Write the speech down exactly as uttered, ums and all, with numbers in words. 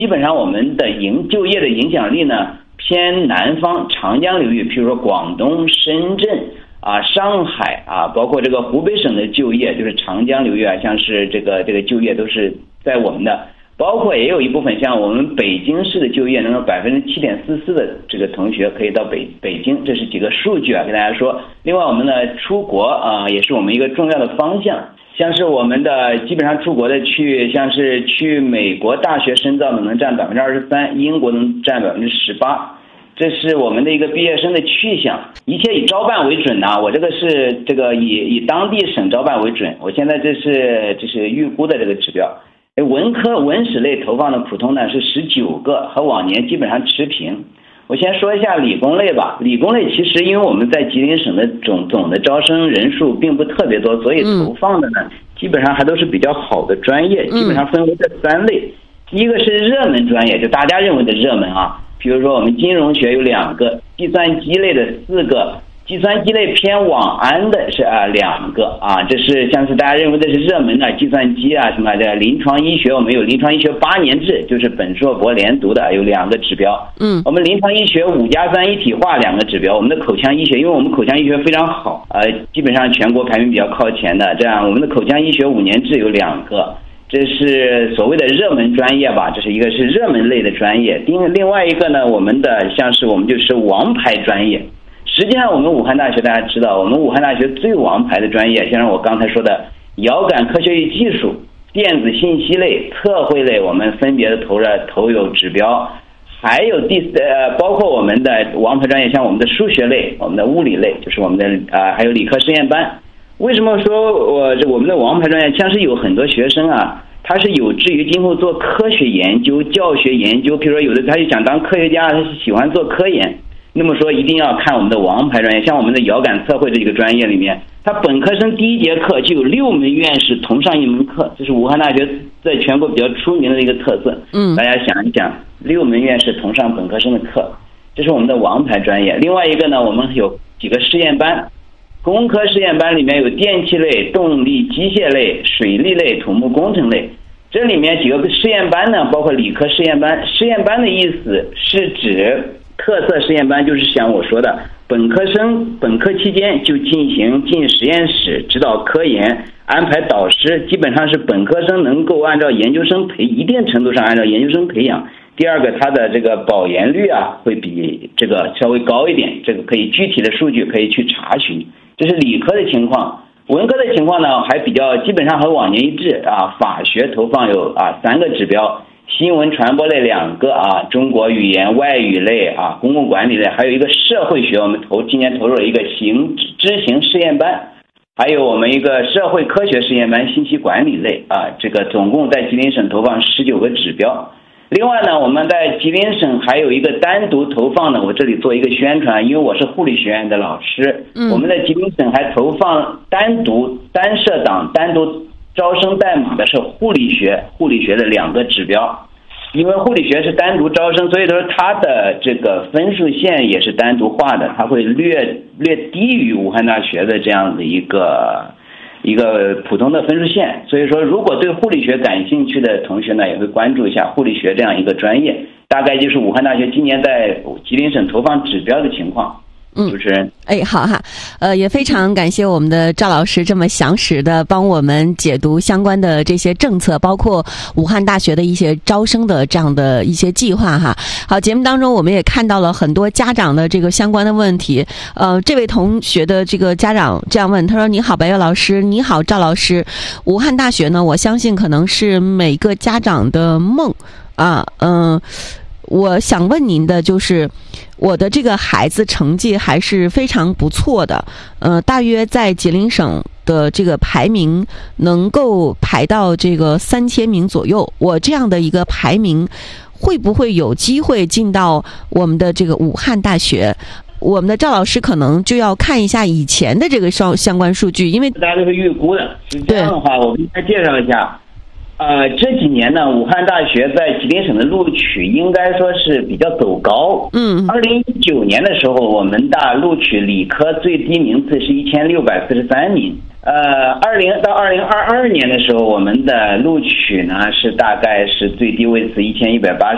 基本上我们的影就业的影响力呢偏南方长江流域，譬如说广东、深圳啊、上海啊，包括这个湖北省的就业就是长江流域啊，像是这个这个就业都是在我们的，包括也有一部分像我们北京市的就业，能够百分之七点四四的这个同学可以到北北京，这是几个数据啊，跟大家说。另外我们呢出国啊、呃、也是我们一个重要的方向。像是我们的基本上出国的去，像是去美国大学深造的能占百分之二十三，英国能占百分之十八，这是我们的一个毕业生的去向。一切以招办为准呐、啊，我这个是这个以以当地省招办为准。我现在这是这是预估的这个指标。文科文史类投放的普通呢是十九个，和往年基本上持平。我先说一下理工类吧。理工类其实因为我们在吉林省的总总的招生人数并不特别多，所以投放的呢、嗯、基本上还都是比较好的专业，基本上分为这三类。嗯、一个是热门专业，就大家认为的热门啊，比如说我们金融学有两个，计算机类的四个，计算机类偏网安的是啊两个啊，这是像是大家认为的是热门的计算机啊什么的。临床医学我们有临床医学八年制，就是本硕博连读的有两个指标。嗯，我们临床医学五加三一体化两个指标。我们的口腔医学，因为我们口腔医学非常好，呃，基本上全国排名比较靠前的。这样我们的口腔医学五年制有两个，这是所谓的热门专业吧，这是一个是热门类的专业。另另外一个呢，我们的像是我们就是王牌专业。实际上我们武汉大学大家知道，我们武汉大学最王牌的专业，像我刚才说的遥感科学与技术、电子信息类、测绘类，我们分别的投了投有指标。还有第呃，包括我们的王牌专业，像我们的数学类、我们的物理类，就是我们的啊、呃，还有理科实验班。为什么说我这我们的王牌专业，像是有很多学生啊，他是有志于今后做科学研究、教学研究，比如说有的他就想当科学家，他是喜欢做科研。那么说一定要看我们的王牌专业，像我们的遥感测绘这个专业里面，他本科生第一节课就有六门院士同上一门课，这是武汉大学在全国比较出名的一个特色。嗯，大家想一想，六门院士同上本科生的课，这是我们的王牌专业。另外一个呢，我们有几个试验班，工科试验班里面有电气类、动力机械类、水利类、土木工程类。这里面几个试验班呢，包括理科试验班。试验班的意思是指特色实验班，就是像我说的，本科生本科期间就进行进实验室指导科研，安排导师，基本上是本科生能够按照研究生培一定程度上按照研究生培养。第二个，它的这个保研率啊会比这个稍微高一点，这个可以具体的数据可以去查询。这是理科的情况。文科的情况呢还比较基本上和往年一致啊，法学投放有啊三个指标。新闻传播类两个啊，中国语言外语类啊，公共管理类，还有一个社会学，我们投今年投入了一个行知行试验班，还有我们一个社会科学试验班、信息管理类啊，这个总共在吉林省投放十九个指标。另外呢，我们在吉林省还有一个单独投放的，我这里做一个宣传，因为我是护理学院的老师，嗯、我们在吉林省还投放单独单设档单独招生代码的是护理学，护理学的两个指标。因为护理学是单独招生，所以说它的这个分数线也是单独化的，它会略略低于武汉大学的这样的一个一个普通的分数线。所以说如果对护理学感兴趣的同学呢，也会关注一下护理学这样一个专业，大概就是武汉大学今年在吉林省投放指标的情况。 嗯， 主持人， 哎，好哈，呃，也非常感谢我们的赵老师这么详实的帮我们解读相关的这些政策，包括武汉大学的一些招生的这样的一些计划哈。好，节目当中我们也看到了很多家长的这个相关的问题。呃，这位同学的这个家长这样问，他说：“你好，白月老师，你好，赵老师，武汉大学呢，我相信可能是每个家长的梦啊，嗯、呃。”我想问您的就是，我的这个孩子成绩还是非常不错的，呃，大约在吉林省的这个排名能够排到这个三千名左右。我这样的一个排名，会不会有机会进到我们的这个武汉大学？我们的赵老师可能就要看一下以前的这个相相关数据，因为大家都是预估的。是这样的话，我给大家介绍一下。呃，这几年呢，武汉大学在吉林省的录取应该说是比较走高。嗯，二零一九年的时候，我们大录取理科最低名次是一千六百四十三名。呃，二零到二零二二年的时候，我们的录取呢是大概是最低位次一千一百八